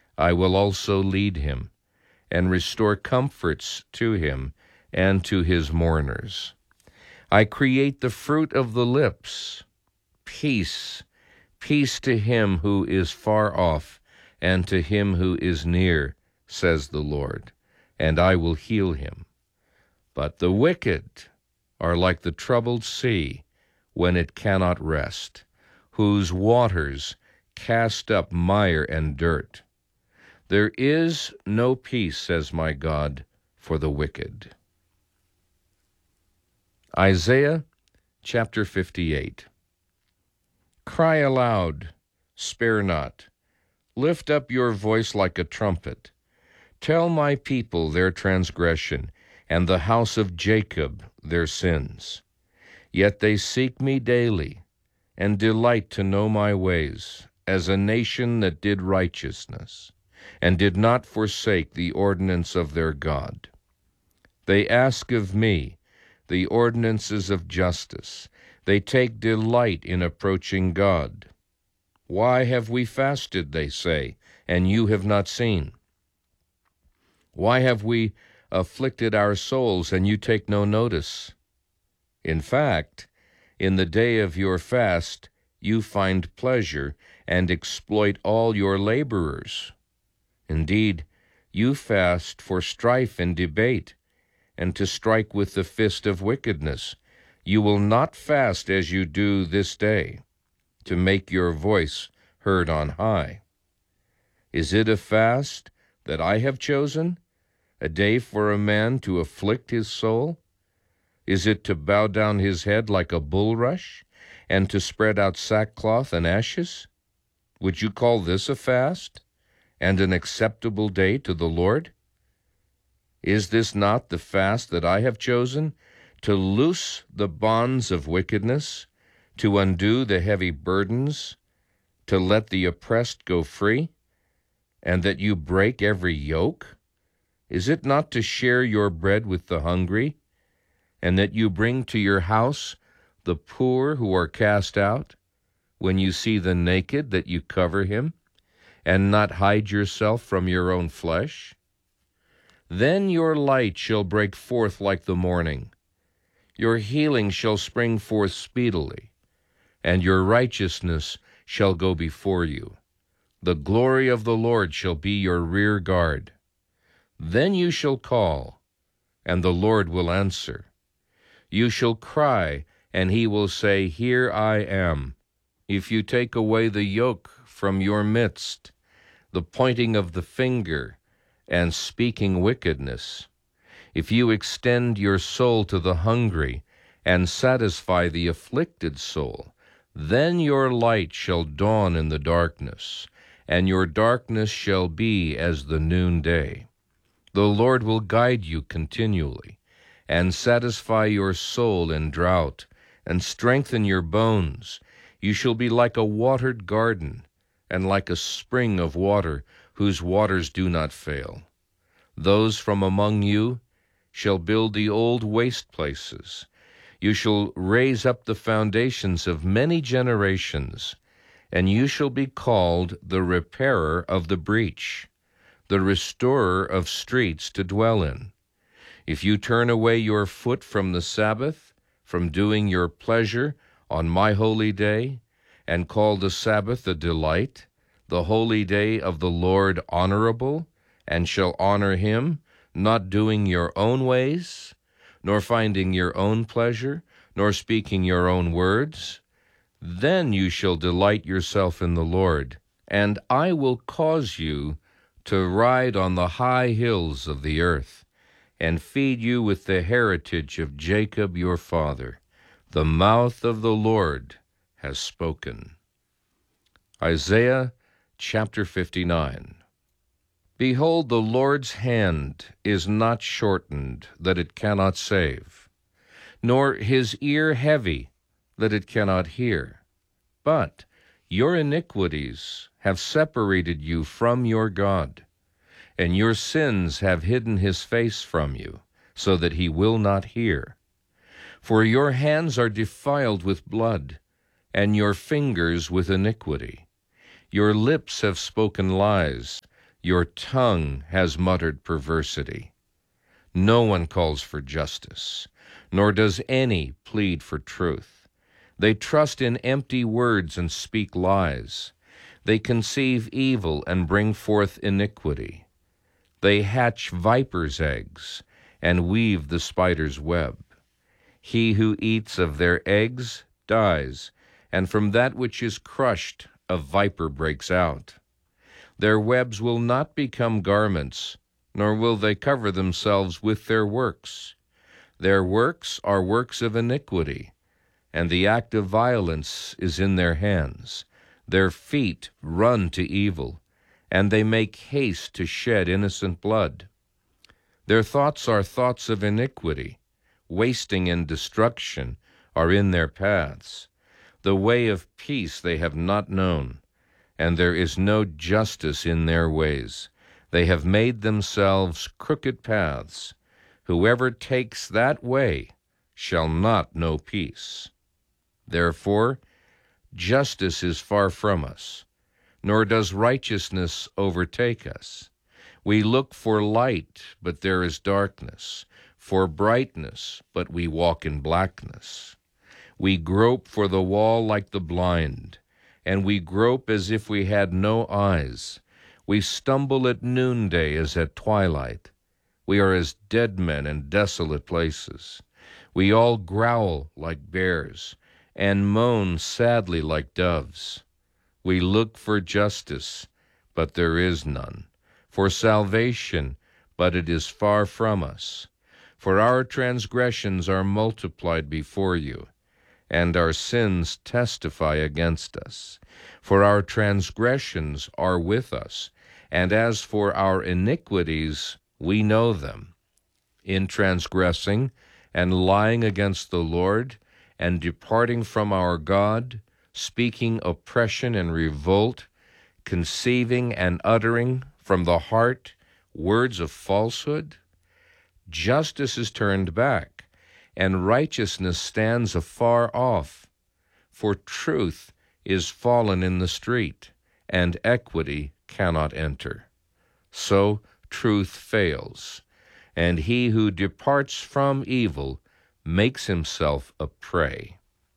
I will also lead him, and restore comforts to him and to his mourners. I create the fruit of the lips, peace, peace to him who is far off and to him who is near, says the Lord, and I will heal him. But the wicked are like the troubled sea when it cannot rest, whose waters cast up mire and dirt. There is no peace, says my God, for the wicked. Isaiah chapter 58. Cry aloud, spare not. Lift up your voice like a trumpet. Tell my people their transgression, and the house of Jacob their sins. Yet they seek me daily, and delight to know my ways, as a nation that did righteousness, and did not forsake the ordinance of their God. They ask of me the ordinances of justice. They take delight in approaching God. Why have we fasted, they say, and you have not seen? Why have we afflicted our souls, and you take no notice? In fact, in the day of your fast, you find pleasure and exploit all your laborers. Indeed, you fast for strife and debate, and to strike with the fist of wickedness. You will not fast as you do this day, to make your voice heard on high. Is it a fast that I have chosen, a day for a man to afflict his soul? Is it to bow down his head like a bulrush, and to spread out sackcloth and ashes? Would you call this a fast, and an acceptable day to the Lord? Is this not the fast that I have chosen, to loose the bonds of wickedness, to undo the heavy burdens, to let the oppressed go free, and that you break every yoke? Is it not to share your bread with the hungry, and that you bring to your house the poor who are cast out, when you see the naked that you cover him, and not hide yourself from your own flesh? Then your light shall break forth like the morning. Your healing shall spring forth speedily, and your righteousness shall go before you. The glory of the Lord shall be your rear guard. Then you shall call, and the Lord will answer. You shall cry, and he will say, Here I am. If you take away the yoke from your midst, the pointing of the finger, and speaking wickedness, if you extend your soul to the hungry, and satisfy the afflicted soul, then your light shall dawn in the darkness, and your darkness shall be as the noonday. The Lord will guide you continually, and satisfy your soul in drought, and strengthen your bones. You shall be like a watered garden, and like a spring of water, whose waters do not fail. Those from among you shall build the old waste places. You shall raise up the foundations of many generations, and you shall be called the repairer of the breach, the restorer of streets to dwell in. If you turn away your foot from the Sabbath, from doing your pleasure on my holy day, and call the Sabbath a delight, the holy day of the Lord honorable, and shall honor him, not doing your own ways, nor finding your own pleasure, nor speaking your own words, then you shall delight yourself in the Lord, and I will cause you to ride on the high hills of the earth, and feed you with the heritage of Jacob your father. The mouth of the Lord has spoken. Isaiah chapter 59. Behold, the Lord's hand is not shortened, that it cannot save, nor his ear heavy, that it cannot hear. But your iniquities have separated you from your God, and your sins have hidden his face from you, so that he will not hear. For your hands are defiled with blood, and your fingers with iniquity. Your lips have spoken lies, Your tongue has muttered perversity. No one calls for justice, nor does any plead for truth. They trust in empty words and speak lies. They conceive evil and bring forth iniquity. They hatch vipers' eggs and weave the spider's web. He who eats of their eggs dies, and from that which is crushed a viper breaks out. Their webs will not become garments, nor will they cover themselves with their works. Their works are works of iniquity, and the act of violence is in their hands. Their feet run to evil, and they make haste to shed innocent blood. Their thoughts are thoughts of iniquity. Wasting and destruction are in their paths. The way of peace they have not known, and there is no justice in their ways. They have made themselves crooked paths. Whoever takes that way shall not know peace. Therefore, justice is far from us, nor does righteousness overtake us. We look for light, but there is darkness, for brightness, but we walk in blackness. We grope for the wall like the blind, and we grope as if we had no eyes. We stumble at noonday as at twilight. We are as dead men in desolate places. We all growl like bears, and moan sadly like doves. We look for justice, but there is none, for salvation, but it is far from us. For our transgressions are multiplied before you, and our sins testify against us. For our transgressions are with us, and as for our iniquities, we know them. In transgressing and lying against the Lord, and departing from our God, speaking oppression and revolt, conceiving and uttering from the heart words of falsehood, justice is turned back, and righteousness stands afar off. For truth is fallen in the street, and equity cannot enter. So truth fails, and he who departs from evil makes himself a prey.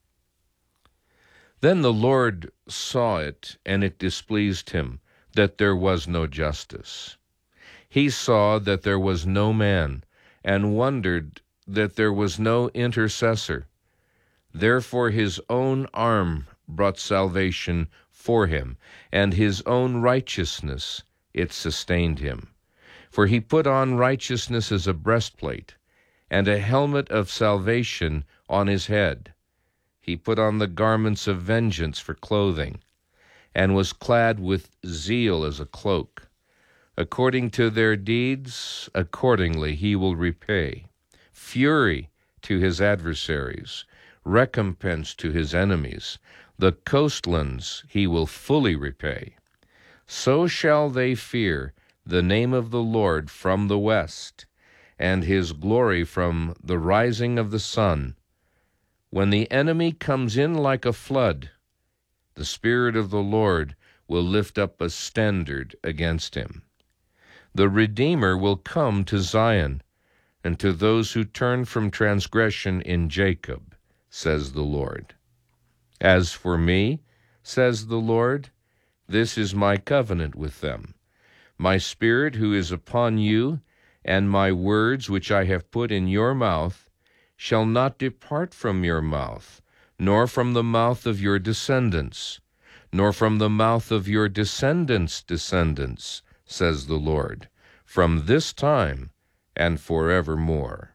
Then the Lord saw it, and it displeased him, that there was no justice. He saw that there was no man, and wondered that there was no intercessor. Therefore his own arm brought salvation for him, and his own righteousness it sustained him. For he put on righteousness as a breastplate, and a helmet of salvation on his head. He put on the garments of vengeance for clothing, and was clad with zeal as a cloak. According to their deeds, accordingly he will repay. Fury to his adversaries, recompense to his enemies. The coastlands he will fully repay. So shall they fear the name of the Lord from the west, and his glory from the rising of the sun. When the enemy comes in like a flood, the Spirit of the Lord will lift up a standard against him. The Redeemer will come to Zion, and to those who turn from transgression in Jacob, says the Lord. As for me, says the Lord, this is my covenant with them. My Spirit who is upon you, and my words which I have put in your mouth, shall not depart from your mouth, nor from the mouth of your descendants, nor from the mouth of your descendants' descendants, says the Lord, from this time and forevermore.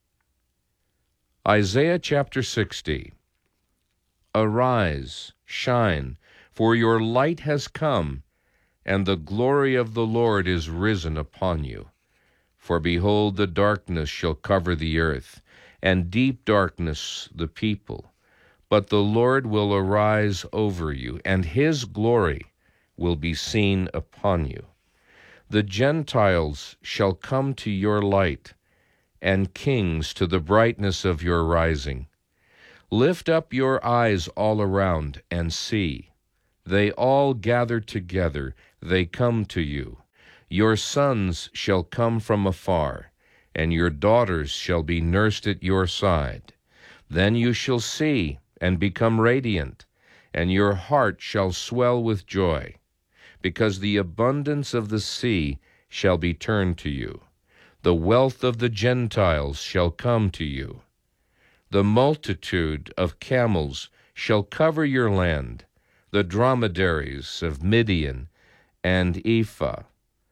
Isaiah chapter 60. Arise, shine, for your light has come, and the glory of the Lord is risen upon you. For behold, the darkness shall cover the earth, and deep darkness the people. But the Lord will arise over you, and his glory will be seen upon you. The Gentiles shall come to your light, and kings to the brightness of your rising. Lift up your eyes all around and see. They all gather together, they come to you. Your sons shall come from afar, and your daughters shall be nursed at your side. Then you shall see and become radiant, and your heart shall swell with joy, because the abundance of the sea shall be turned to you. The wealth of the Gentiles shall come to you. The multitude of camels shall cover your land, the dromedaries of Midian and Ephah.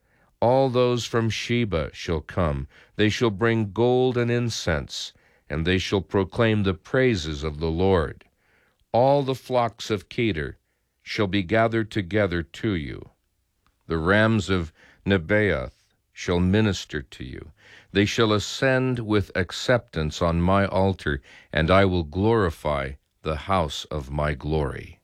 All those from Sheba shall come. They shall bring gold and incense, and they shall proclaim the praises of the Lord. All the flocks of Kedar shall be gathered together to you. The rams of Nebaioth shall minister to you. They shall ascend with acceptance on my altar, and I will glorify the house of my glory.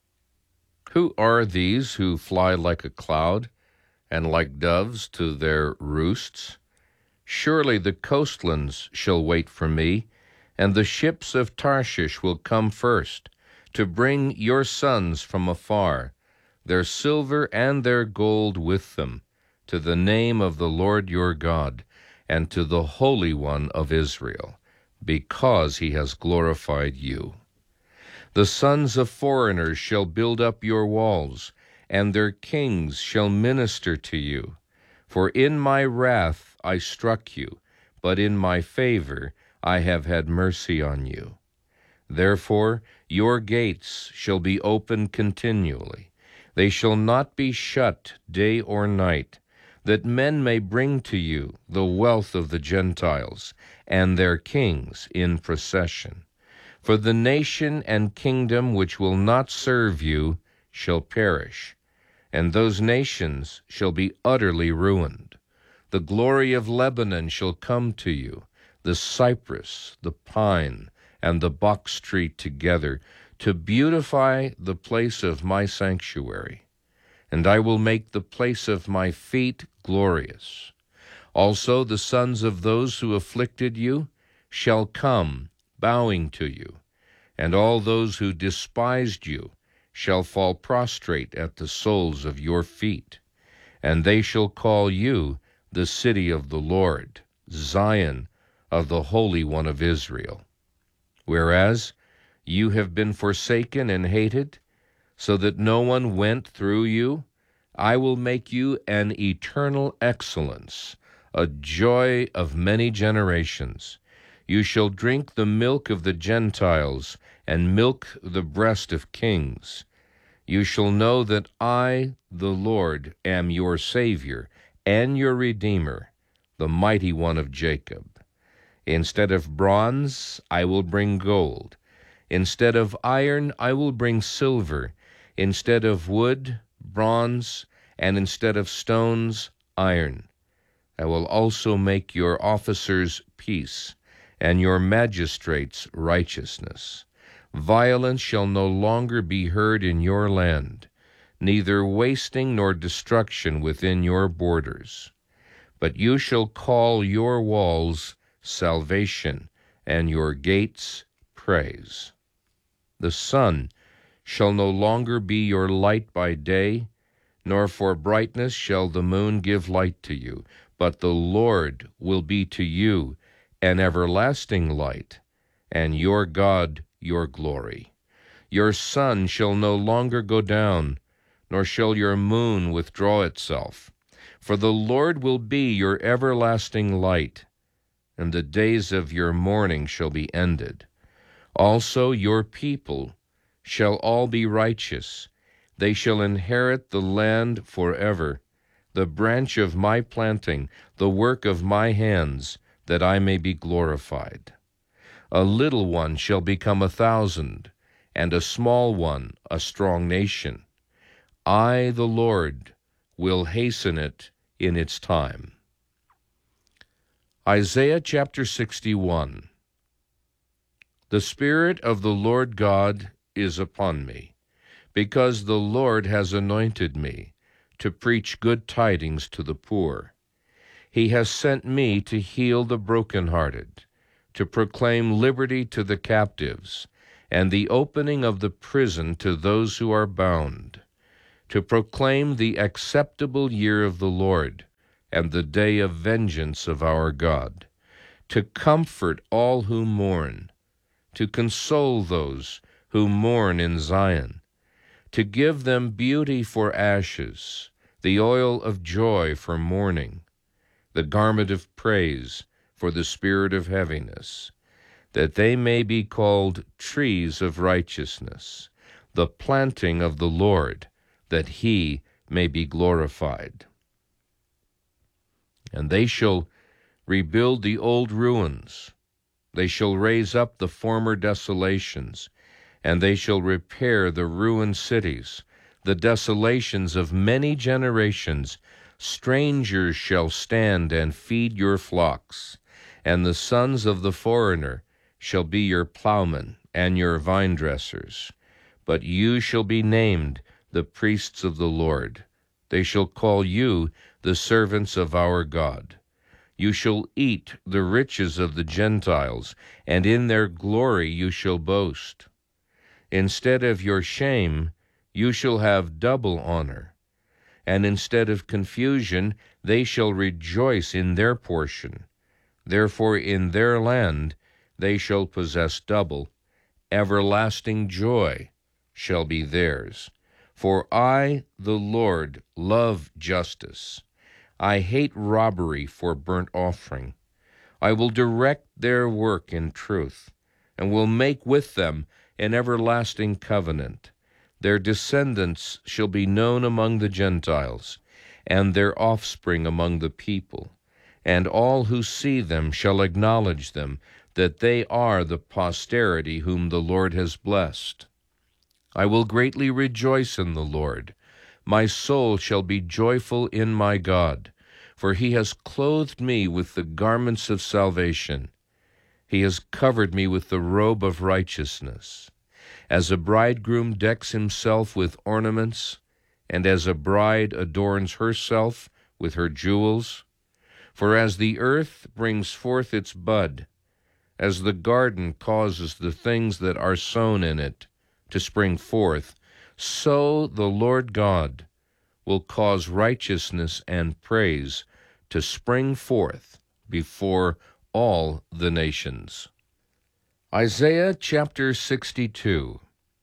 Who are these who fly like a cloud, and like doves to their roosts? Surely the coastlands shall wait for me, and the ships of Tarshish will come first, to bring your sons from afar, their silver and their gold with them, to the name of the Lord your God, and to the Holy One of Israel, because he has glorified you. The sons of foreigners shall build up your walls, and their kings shall minister to you. For in my wrath I struck you, but in my favor I have had mercy on you. Therefore your gates shall be open continually. They shall not be shut day or night, that men may bring to you the wealth of the Gentiles and their kings in procession. For the nation and kingdom which will not serve you shall perish, and those nations shall be utterly ruined. The glory of Lebanon shall come to you, the cypress, the pine, and the box tree together, to beautify the place of my sanctuary. And I will make the place of my feet glorious. Also the sons of those who afflicted you shall come, bowing to you, and all those who despised you shall fall prostrate at the soles of your feet. And they shall call you the city of the Lord, Zion of the Holy One of Israel. Whereas you have been forsaken and hated, so that no one went through you, I will make you an eternal excellence, a joy of many generations. You shall drink the milk of the Gentiles, and milk the breast of kings. You shall know that I, the Lord, am your Savior and your Redeemer, the Mighty One of Jacob. Instead of bronze, I will bring gold. Instead of iron, I will bring silver. Instead of wood, bronze, and instead of stones, iron. I will also make your officers peace, and your magistrates righteousness. Violence shall no longer be heard in your land, neither wasting nor destruction within your borders. But you shall call your walls salvation, and your gates praise. The sun shall no longer be your light by day, nor for brightness shall the moon give light to you, but the Lord will be to you an everlasting light, and your God your glory. Your sun shall no longer go down, nor shall your moon withdraw itself. For the Lord will be your everlasting light, and the days of your mourning shall be ended. Also your people shall all be righteous. They shall inherit the land forever, the branch of my planting, the work of my hands, that I may be glorified. A little one shall become 1,000, and a small one a strong nation. I, the Lord, will hasten it in its time. Isaiah chapter 61. The Spirit of the Lord God is upon me, because the Lord has anointed me to preach good tidings to the poor. He has sent me to heal the brokenhearted, to proclaim liberty to the captives, and the opening of the prison to those who are bound, to proclaim the acceptable year of the Lord, and the day of vengeance of our God, to comfort all who mourn, to console those who mourn in Zion, to give them beauty for ashes, the oil of joy for mourning, the garment of praise for the spirit of heaviness, that they may be called trees of righteousness, the planting of the Lord, that he may be glorified. And they shall rebuild the old ruins, they shall raise up the former desolations, and they shall repair the ruined cities, the desolations of many generations. Strangers shall stand and feed your flocks, and the sons of the foreigner shall be your plowmen and your vine dressers. But you shall be named the priests of the Lord. They shall call you the servants of our God. You shall eat the riches of the Gentiles, and in their glory you shall boast. Instead of your shame, you shall have double honor, and instead of confusion, they shall rejoice in their portion. Therefore in their land they shall possess double. Everlasting joy shall be theirs. For I, the Lord, love justice. I hate robbery for burnt offering. I will direct their work in truth, and will make with them an everlasting covenant. Their descendants shall be known among the Gentiles, and their offspring among the people. And all who see them shall acknowledge them, that they are the posterity whom the Lord has blessed. I will greatly rejoice in the Lord. My soul shall be joyful in my God, for he has clothed me with the garments of salvation. He has covered me with the robe of righteousness. As a bridegroom decks himself with ornaments, and as a bride adorns herself with her jewels. For as the earth brings forth its bud, as the garden causes the things that are sown in it to spring forth, so the Lord God will cause righteousness and praise to spring forth before all the nations. Isaiah chapter 62.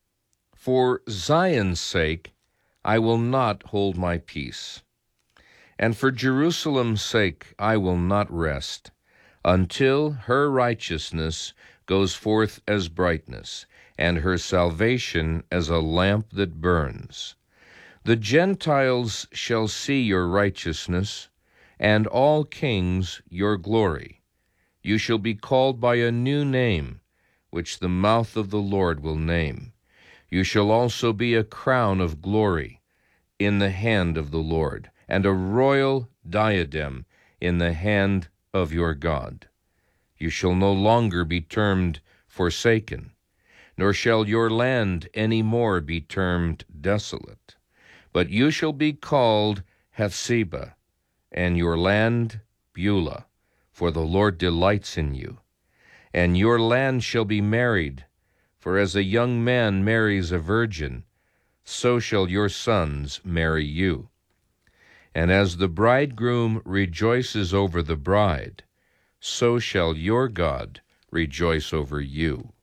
For Zion's sake I will not hold my peace, and for Jerusalem's sake I will not rest, until her righteousness goes forth as brightness, and her salvation as a lamp that burns. The Gentiles shall see your righteousness, and all kings your glory. You shall be called by a new name, which the mouth of the Lord will name. You shall also be a crown of glory in the hand of the Lord, and a royal diadem in the hand of your God. You shall no longer be termed forsaken, nor shall your land any more be termed desolate. But you shall be called Hephzibah, and your land Beulah, for the Lord delights in you. And your land shall be married, for as a young man marries a virgin, so shall your sons marry you. And as the bridegroom rejoices over the bride, so shall your God rejoice over you.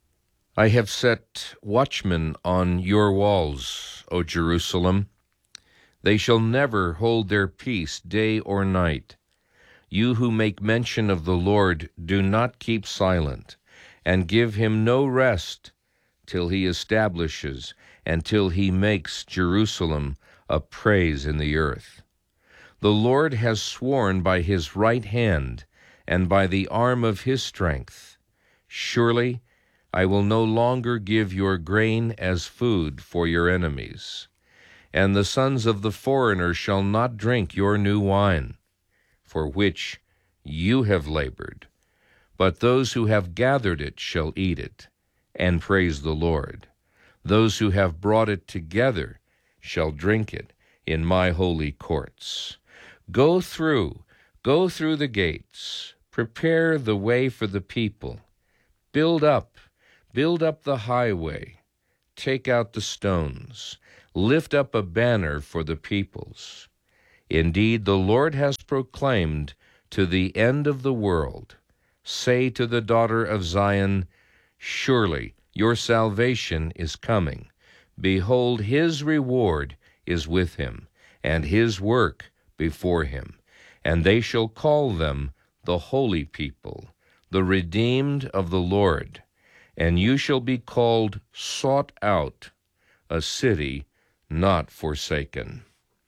I have set watchmen on your walls, O Jerusalem. They shall never hold their peace day or night. You who make mention of the Lord, do not keep silent, and give him no rest till he establishes and till he makes Jerusalem a praise in the earth. The Lord has sworn by his right hand and by the arm of his strength. Surely I will no longer give your grain as food for your enemies, and the sons of the foreigner shall not drink your new wine, for which you have labored, but those who have gathered it shall eat it, and praise the Lord. Those who have brought it together shall drink it in my holy courts. Go through the gates, prepare the way for the people. Build up the highway, take out the stones, lift up a banner for the peoples. Indeed, the Lord has proclaimed to the end of the world, say to the daughter of Zion, surely your salvation is coming. Behold, his reward is with him, and his work before him. And they shall call them the holy people, the redeemed of the Lord. And you shall be called sought out, a city not forsaken.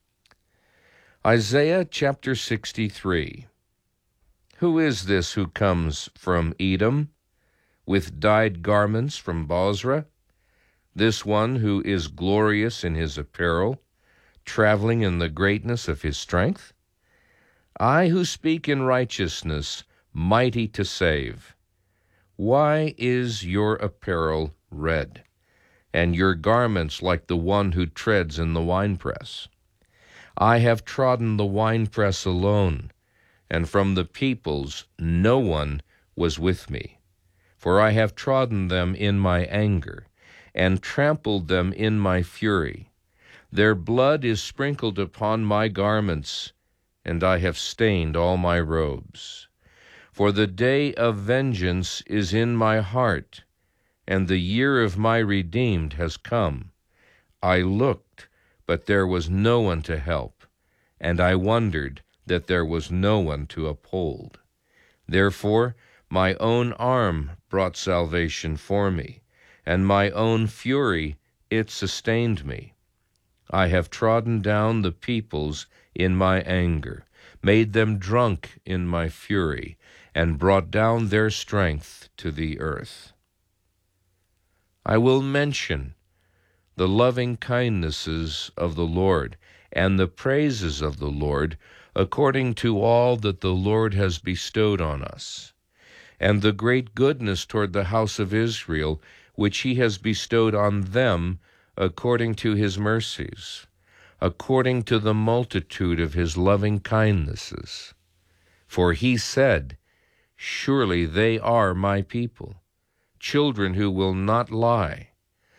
Isaiah chapter 63. Who is this who comes from Edom, with dyed garments from Bozrah? This one who is glorious in his apparel, traveling in the greatness of his strength? I who speak in righteousness, mighty to save. Why is your apparel red, and your garments like the one who treads in the winepress? I have trodden the winepress alone, and from the peoples no one was with me. For I have trodden them in my anger, and trampled them in my fury. Their blood is sprinkled upon my garments, and I have stained all my robes. For the day of vengeance is in my heart, and the year of my redeemed has come. I looked, but there was no one to help, and I wondered that there was no one to uphold. Therefore my own arm brought salvation for me, and my own fury it sustained me. I have trodden down the peoples in my anger, made them drunk in my fury, and brought down their strength to the earth. I will mention the loving kindnesses of the Lord, and the praises of the Lord, according to all that the Lord has bestowed on us, and the great goodness toward the house of Israel, which he has bestowed on them according to his mercies, according to the multitude of his loving kindnesses. For he said, surely they are my people, children who will not lie.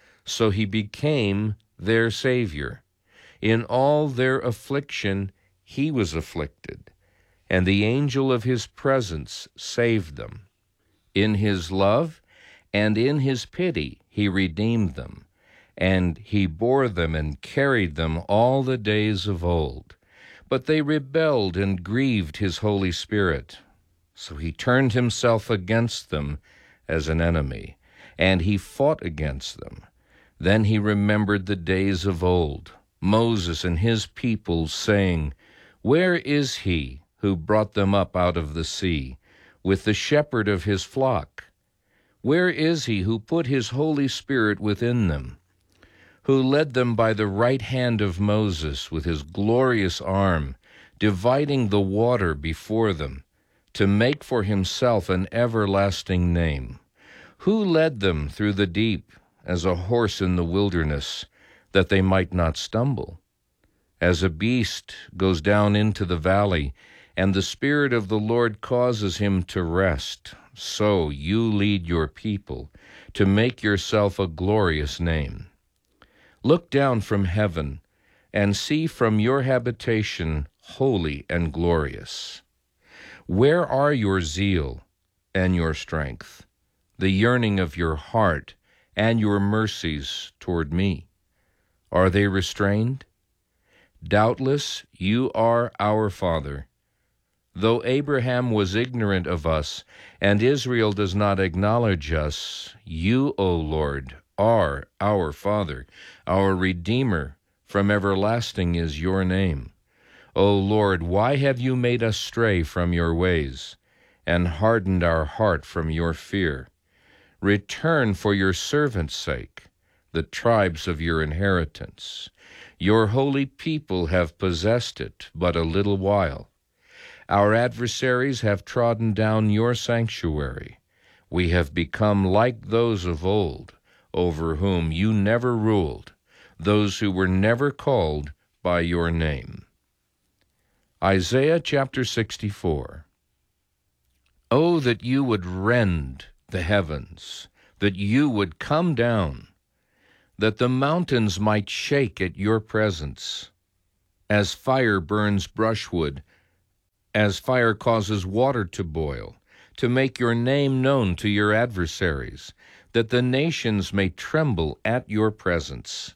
So he became their Savior. In all their affliction he was afflicted, and the angel of his presence saved them. In his love and in his pity he redeemed them, and he bore them and carried them all the days of old. But they rebelled and grieved his Holy Spirit. So he turned himself against them as an enemy, and he fought against them. Then he remembered the days of old, Moses and his people, saying, where is he who brought them up out of the sea, with the shepherd of his flock? Where is he who put his Holy Spirit within them, who led them by the right hand of Moses with his glorious arm, dividing the water before them, to make for himself an everlasting name? Who led them through the deep as a horse in the wilderness, that they might not stumble? As a beast goes down into the valley, and the Spirit of the Lord causes him to rest, so you lead your people to make yourself a glorious name. Look down from heaven and see from your habitation holy and glorious. Where are your zeal and your strength, the yearning of your heart and your mercies toward me? Are they restrained? Doubtless you are our Father. Though Abraham was ignorant of us, and Israel does not acknowledge us, you, O Lord, are our Father, our Redeemer. From everlasting is your name. O Lord, why have you made us stray from your ways, and hardened our heart from your fear? Return for your servant's sake, the tribes of your inheritance. Your holy people have possessed it but a little while. Our adversaries have trodden down your sanctuary. We have become like those of old, over whom you never ruled, those who were never called by your name. Isaiah chapter 64. Oh, that you would rend the heavens, that you would come down, that the mountains might shake at your presence. As fire burns brushwood, as fire causes water to boil, to make your name known to your adversaries, that the nations may tremble at your presence.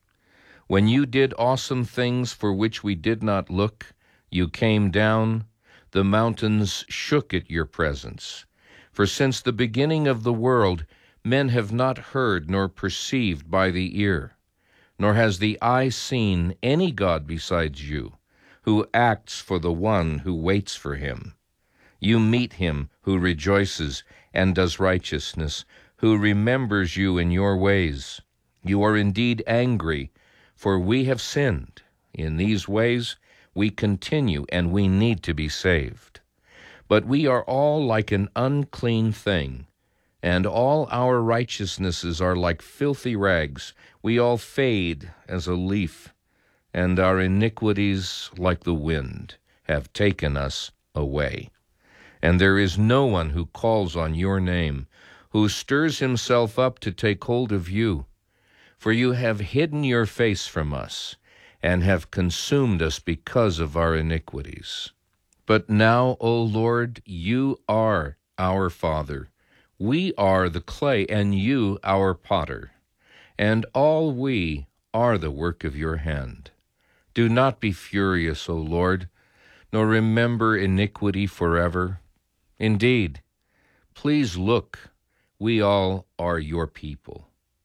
When you did awesome things for which we did not look, you came down, the mountains shook at your presence. For since the beginning of the world, men have not heard nor perceived by the ear, nor has the eye seen any God besides you, who acts for the one who waits for him. You meet him who rejoices and does righteousness, who remembers you in your ways. You are indeed angry, for we have sinned. In these ways we continue, and we need to be saved. But we are all like an unclean thing, and all our righteousnesses are like filthy rags. We all fade as a leaf, and our iniquities, like the wind, have taken us away. And there is no one who calls on your name, who stirs himself up to take hold of you. For you have hidden your face from us, and have consumed us because of our iniquities. But now, O Lord, you are our Father. We are the clay, and you our potter, and all we are the work of your hand. Do not be furious, O Lord, nor remember iniquity forever. Indeed, please look, we all are your people.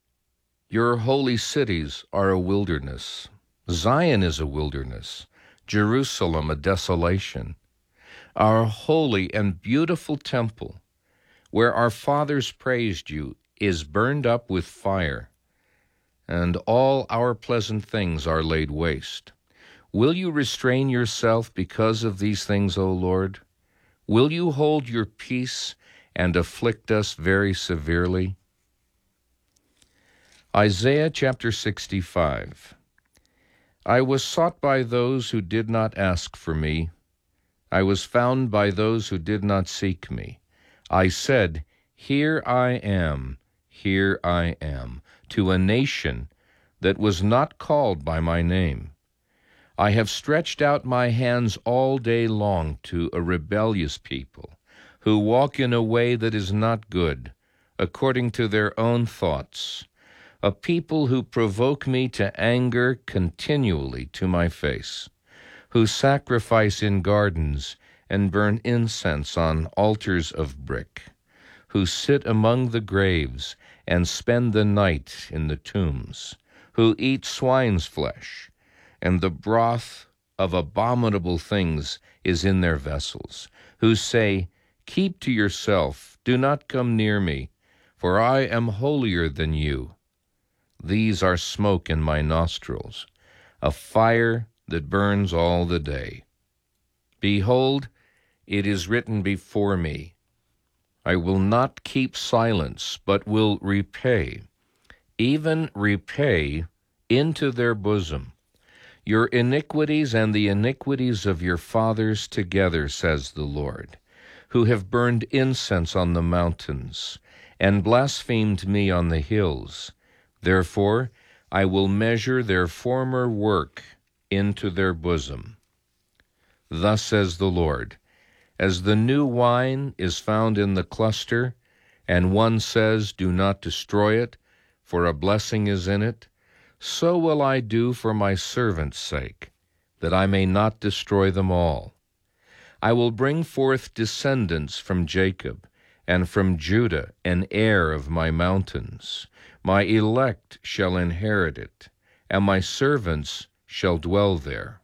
Your holy cities are a wilderness. Zion is a wilderness, Jerusalem a desolation. Our holy and beautiful temple, where our fathers praised you, is burned up with fire, and all our pleasant things are laid waste. Will you restrain yourself because of these things, O Lord? Will you hold your peace and afflict us very severely? Isaiah chapter 65. I was sought by those who did not ask for me. I was found by those who did not seek me. I said, Here I am, to a nation that was not called by my name. I have stretched out my hands all day long to a rebellious people, who walk in a way that is not good, according to their own thoughts, a people who provoke me to anger continually to my face, who sacrifice in gardens and burn incense on altars of brick, who sit among the graves and spend the night in the tombs, who eat swine's flesh, and the broth of abominable things is in their vessels, who say, Keep to yourself, do not come near me, for I am holier than you. These are smoke in my nostrils, a fire that burns all the day. Behold, it is written before me, I will not keep silence, but will repay, even repay into their bosom, your iniquities and the iniquities of your fathers together, says the Lord, who have burned incense on the mountains and blasphemed me on the hills. Therefore I will measure their former work into their bosom. Thus says the Lord, as the new wine is found in the cluster, and one says, Do not destroy it, for a blessing is in it, so will I do for my servant's sake, that I may not destroy them all. I will bring forth descendants from Jacob, and from Judah an heir of my mountains. My elect shall inherit it, and my servants shall dwell there.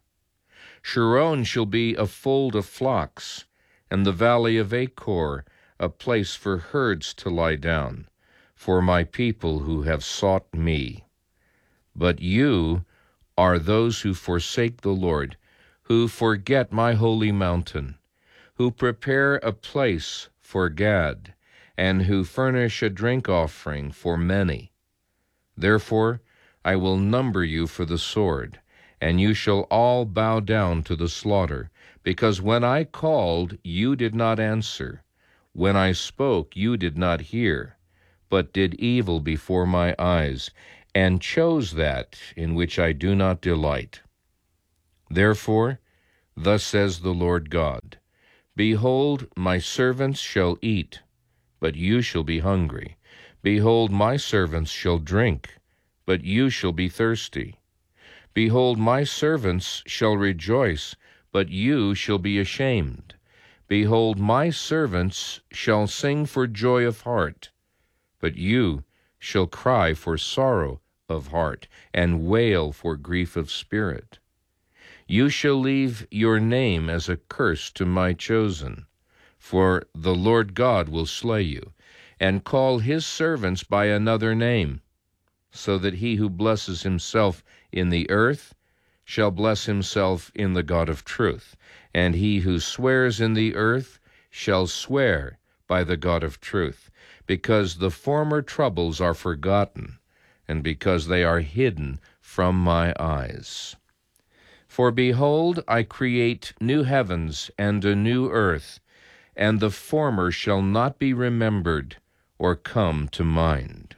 Sharon shall be a fold of flocks, and the valley of Achor a place for herds to lie down, for my people who have sought me. But you are those who forsake the Lord, who forget my holy mountain, who prepare a place for Gad, and who furnish a drink offering for many. Therefore I will number you for the sword, and you shall all bow down to the slaughter, because when I called, you did not answer. When I spoke, you did not hear, but did evil before my eyes, and chose that in which I do not delight. Therefore, thus says the Lord God, Behold, my servants shall eat, but you shall be hungry. Behold, my servants shall drink, but you shall be thirsty. Behold, my servants shall rejoice, but you shall be ashamed. Behold, my servants shall sing for joy of heart, but you shall cry for sorrow of heart, and wail for grief of spirit. You shall leave your name as a curse to my chosen, for the Lord God will slay you, and call his servants by another name, so that he who blesses himself in the earth shall bless himself in the God of truth, and he who swears in the earth shall swear by the God of truth, because the former troubles are forgotten, and because they are hidden from my eyes. For behold, I create new heavens and a new earth, and the former shall not be remembered or come to mind.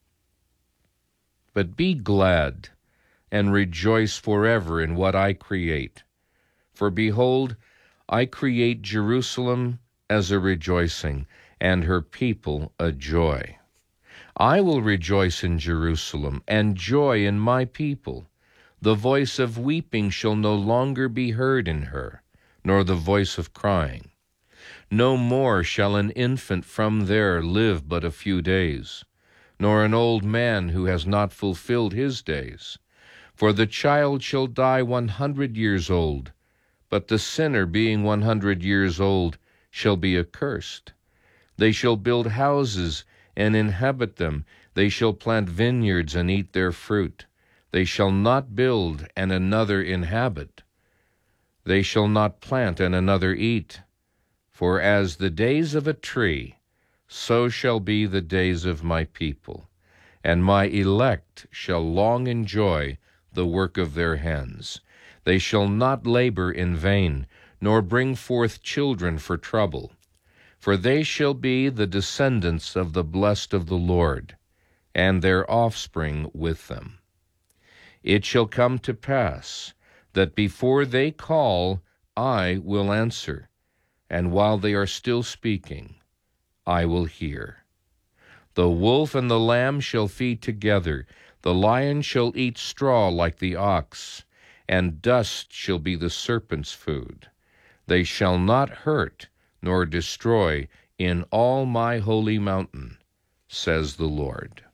But be glad and rejoice forever in what I create. For behold, I create Jerusalem as a rejoicing, and her people a joy. I will rejoice in Jerusalem, and joy in my people. The voice of weeping shall no longer be heard in her, nor the voice of crying. No more shall an infant from there live but a few days, nor an old man who has not fulfilled his days. For the child shall die 100 years old, but the sinner being 100 years old shall be accursed. They shall build houses and inhabit them. They shall plant vineyards and eat their fruit. They shall not build and another inhabit. They shall not plant and another eat. For as the days of a tree, so shall be the days of my people, and my elect shall long enjoy the work of their hands. They shall not labor in vain, nor bring forth children for trouble. For they shall be the descendants of the blessed of the Lord, and their offspring with them. It shall come to pass that before they call, I will answer, and while they are still speaking, I will hear. The wolf and the lamb shall feed together, the lion shall eat straw like the ox, and dust shall be the serpent's food. They shall not hurt nor destroy in all my holy mountain, says the Lord.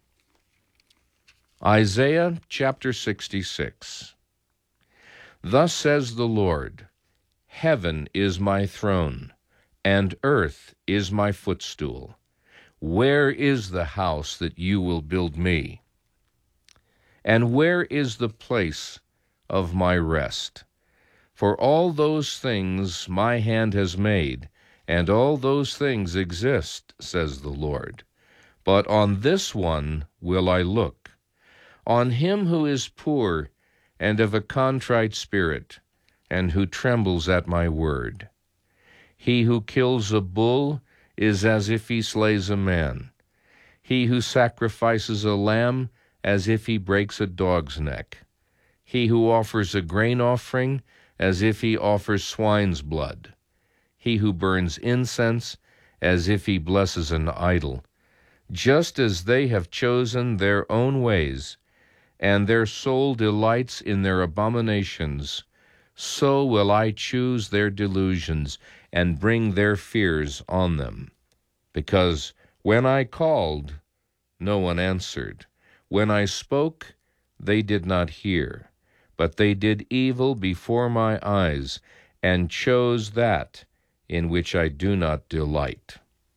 Isaiah chapter 66. Thus says the Lord, Heaven is my throne, and earth is my footstool. Where is the house that you will build me? And where is the place of my rest? For all those things my hand has made, and all those things exist, says the Lord. But on this one will I look, on him who is poor and of a contrite spirit, and who trembles at my word. He who kills a bull is as if he slays a man. He who sacrifices a lamb as if he breaks a dog's neck. He who offers a grain offering as if he offers swine's blood. He who burns incense as if he blesses an idol. Just as they have chosen their own ways, and their soul delights in their abominations, so will I choose their delusions and bring their fears on them. Because when I called, no one answered. When I spoke, they did not hear. But they did evil before my eyes, and chose that in which I do not delight.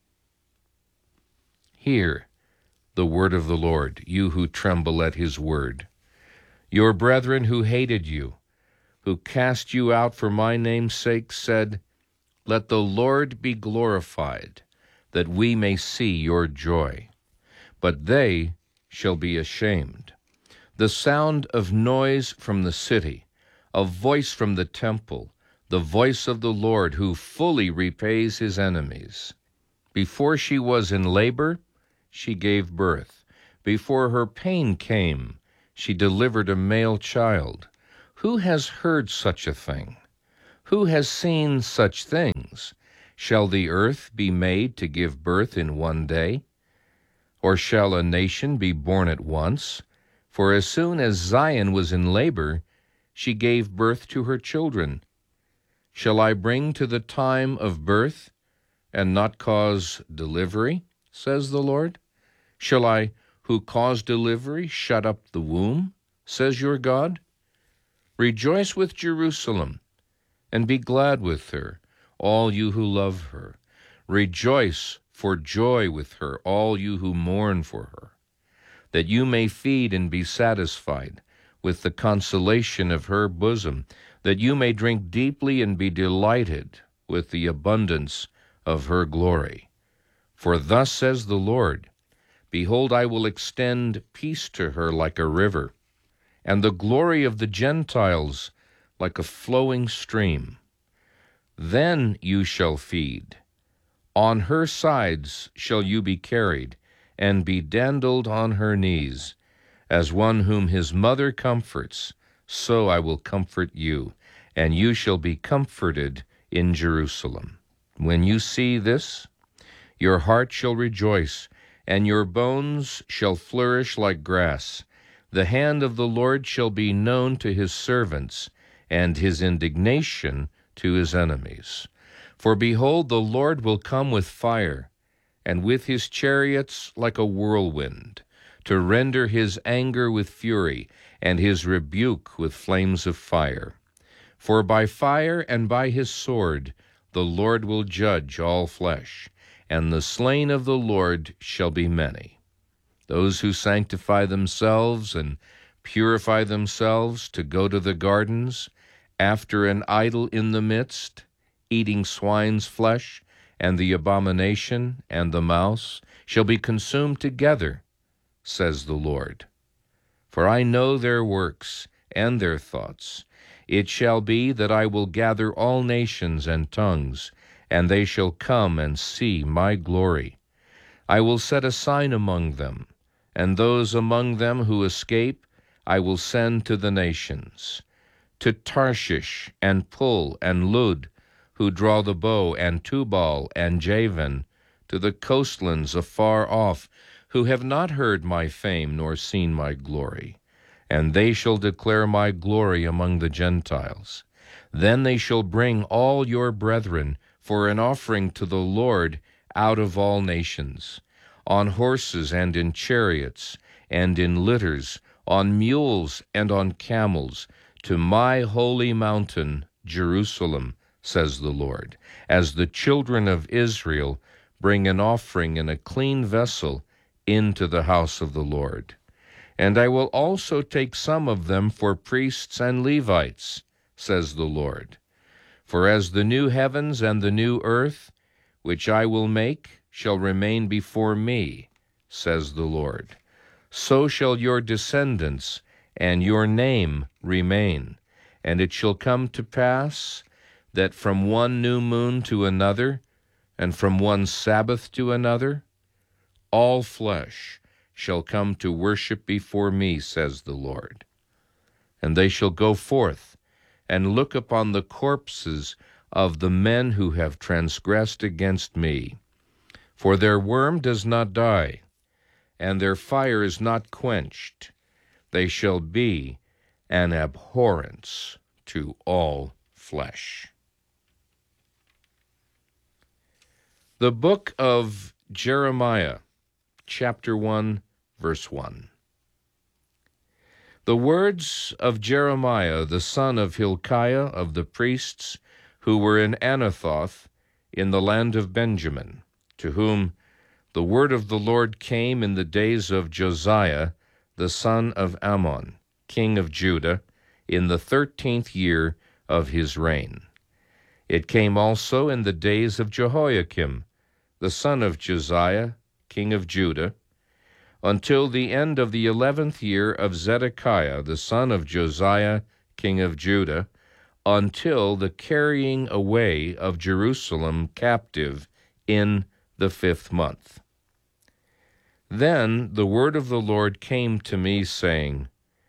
Hear the word of the Lord, you who tremble at his word. Your brethren who hated you, who cast you out for my name's sake, said, Let the Lord be glorified, that we may see your joy. But they shall be ashamed. The sound of noise from the city, a voice from the temple, the voice of the Lord who fully repays his enemies. Before she was in labor, she gave birth. Before her pain came, she delivered a male child. Who has heard such a thing? Who has seen such things? Shall the earth be made to give birth in one day? Or shall a nation be born at once? For as soon as Zion was in labor, she gave birth to her children. Shall I bring to the time of birth and not cause delivery, says the Lord? Shall I, who cause delivery, shut up the womb, says your God? Rejoice with Jerusalem, and be glad with her, all you who love her. Rejoice for joy with her, all you who mourn for her, that you may feed and be satisfied with the consolation of her bosom, that you may drink deeply and be delighted with the abundance of her glory. For thus says the Lord, behold, I will extend peace to her like a river, and the glory of the Gentiles like a flowing stream. Then you shall feed. On her sides shall you be carried, and be dandled on her knees. As one whom his mother comforts, so I will comfort you, and you shall be comforted in Jerusalem. When you see this, your heart shall rejoice, and your bones shall flourish like grass. The hand of the Lord shall be known to his servants, and his indignation to his enemies. For behold, the Lord will come with fire, and with his chariots like a whirlwind, to render his anger with fury, and his rebuke with flames of fire. For by fire and by his sword the Lord will judge all flesh, and the slain of the Lord shall be many. Those who sanctify themselves and purify themselves to go to the gardens, after an idol in the midst, eating swine's flesh, and the abomination and the mouse, shall be consumed together, says the Lord. For I know their works and their thoughts. It shall be that I will gather all nations and tongues, and they shall come and see my glory. I will set a sign among them, and those among them who escape I will send to the nations, to Tarshish and Pul and Lud, who draw the bow, and Tubal and Javan, to the coastlands afar off, who have not heard my fame nor seen my glory. And they shall declare my glory among the Gentiles. Then they shall bring all your brethren for an offering to the Lord out of all nations, on horses and in chariots and in litters, on mules and on camels, to my holy mountain, Jerusalem, says the Lord, as the children of Israel bring an offering in a clean vessel into the house of the Lord. And I will also take some of them for priests and Levites, says the Lord. For as the new heavens and the new earth, which I will make, shall remain before me, says the Lord, so shall your descendants and your name remain. And it shall come to pass that from one new moon to another, and from one Sabbath to another, all flesh shall come to worship before me, says the Lord. And they shall go forth and look upon the corpses of the men who have transgressed against me. For their worm does not die, and their fire is not quenched. They shall be an abhorrence to all flesh. The book of Jeremiah, chapter 1, verse 1. The words of Jeremiah, the son of Hilkiah of the priests, who were in Anathoth in the land of Benjamin, to whom the word of the Lord came in the days of Josiah, the son of Ammon, king of Judah, in the 13th year of his reign. It came also in the days of Jehoiakim, the son of Josiah, king of Judah, until the end of the 11th year of Zedekiah, the son of Josiah, king of Judah, until the carrying away of Jerusalem captive in the 5th month. Then the word of the Lord came to me, saying,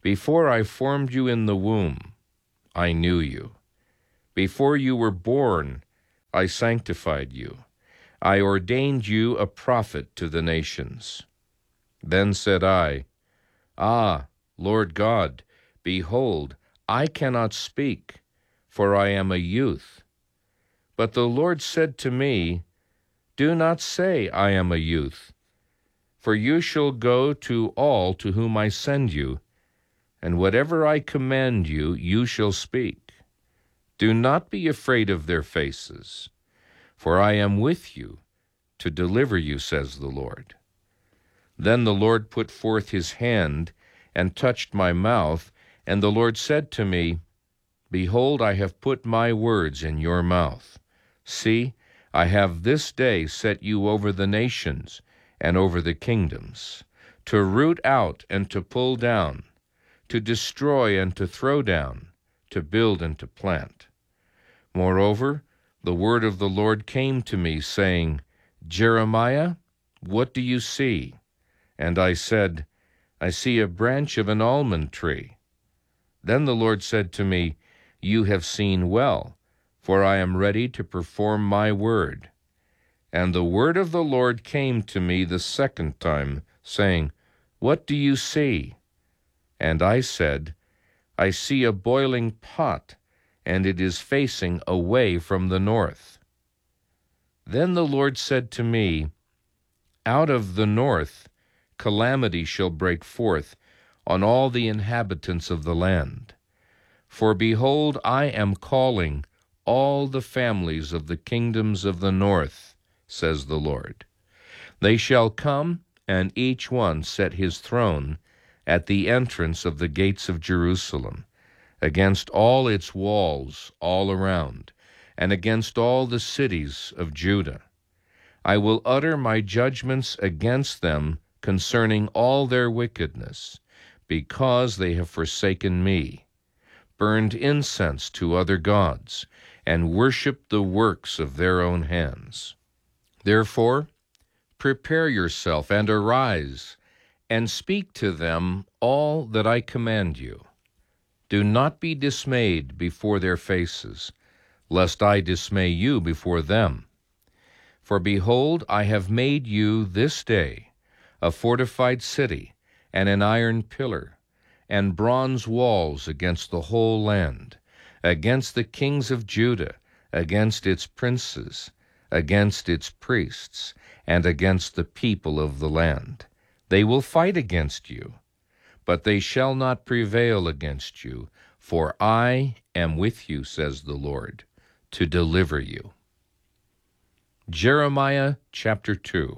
Before I formed you in the womb, I knew you. Before you were born, I sanctified you. I ordained you a prophet to the nations. Then said I, Ah, Lord God, behold, I cannot speak, for I am a youth. But the Lord said to me, Do not say, I am a youth, for you shall go to all to whom I send you, and whatever I command you, you shall speak. Do not be afraid of their faces, for I am with you to deliver you, says the Lord. Then the Lord put forth his hand and touched my mouth, and the Lord said to me, Behold, I have put my words in your mouth. See, I have this day set you over the nations and over the kingdoms, to root out and to pull down, to destroy and to throw down, to build and to plant. Moreover, the word of the Lord came to me, saying, Jeremiah, what do you see? And I said, I see a branch of an almond tree. Then the Lord said to me, You have seen well, for I am ready to perform my word. And the word of the Lord came to me the second time, saying, What do you see? And I said, I see a boiling pot, and it is facing away from the north. Then the Lord said to me, Out of the north calamity shall break forth on all the inhabitants of the land. For behold, I am calling all the families of the kingdoms of the north, says the Lord. They shall come, and each one set his throne at the entrance of the gates of Jerusalem, against all its walls all around, and against all the cities of Judah. I will utter my judgments against them concerning all their wickedness, because they have forsaken me, burned incense to other gods, and worshipped the works of their own hands. Therefore, prepare yourself and arise, and speak to them all that I command you. Do not be dismayed before their faces, lest I dismay you before them. For behold, I have made you this day a fortified city, and an iron pillar, and bronze walls against the whole land, against the kings of Judah, against its princes, against its priests, and against the people of the land. They will fight against you, but they shall not prevail against you, for I am with you, says the Lord, to deliver you. Jeremiah chapter 2.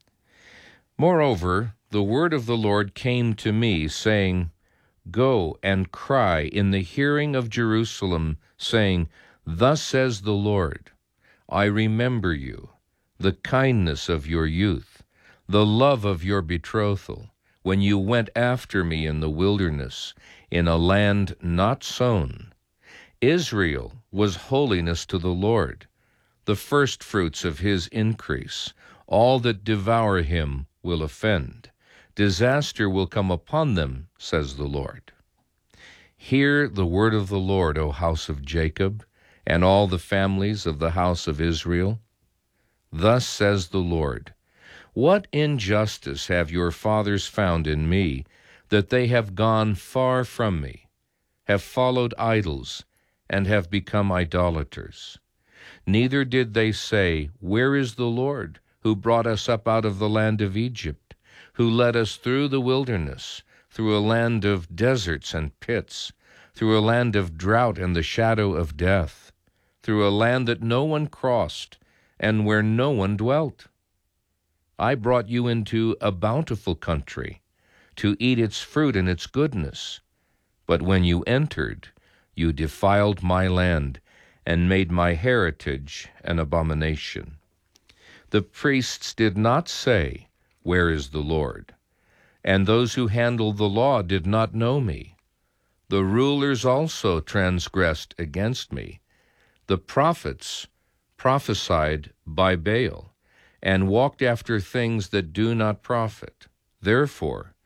Moreover, the word of the Lord came to me, saying, Go and cry in the hearing of Jerusalem, saying, Thus says the Lord, I remember you, the kindness of your youth, the love of your betrothal, when you went after me in the wilderness, in a land not sown. Israel was holiness to the Lord, the firstfruits of his increase. All that devour him will offend. Disaster will come upon them, says the Lord. Hear the word of the Lord, O house of Jacob, and all the families of the house of Israel. Thus says the Lord, What injustice have your fathers found in me, that they have gone far from me, have followed idols, and have become idolaters? Neither did they say, Where is the Lord, who brought us up out of the land of Egypt, who led us through the wilderness, through a land of deserts and pits, through a land of drought and the shadow of death, through a land that no one crossed, and where no one dwelt? I brought you into a bountiful country, to eat its fruit and its goodness. But when you entered, you defiled my land, and made my heritage an abomination. The priests did not say, Where is the Lord? And those who handled the law did not know me. The rulers also transgressed against me. The prophets prophesied by Baal, and walked after things that do not profit. Therefore,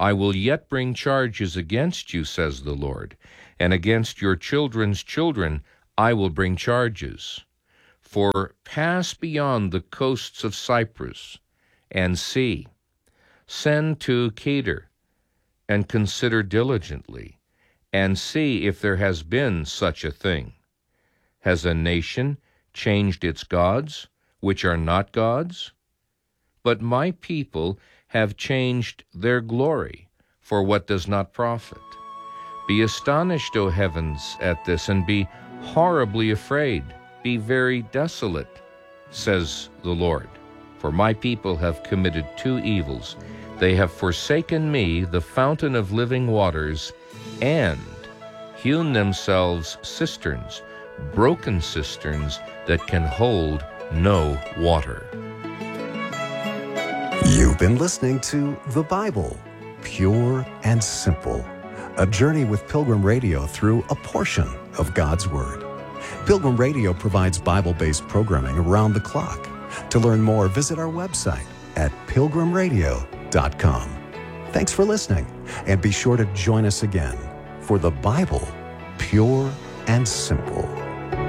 I will yet bring charges against you, says the Lord, and against your children's children I will bring charges. For pass beyond the coasts of Cyprus and see. Send to Kedar and consider diligently, and see if there has been such a thing. Has a nation changed its gods, which are not gods? But my people have changed their glory for what does not profit. Be astonished, O heavens, at this, and be horribly afraid. Be very desolate, says the Lord. For my people have committed two evils. They have forsaken me, the fountain of living waters, and hewn themselves cisterns, broken cisterns that can hold no water. You've been listening to The Bible, Pure and Simple, a journey with Pilgrim Radio through a portion of God's Word. Pilgrim Radio provides Bible-based programming around the clock. To learn more, visit our website at pilgrimradio.com. Thanks for listening, and be sure to join us again for The Bible, Pure and Simple.